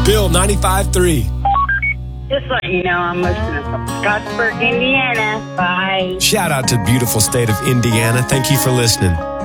Bill 95.3. Just let you know I'm listening from Scottsburg, Indiana. Bye. Shout out to beautiful state of Indiana. Thank you for listening.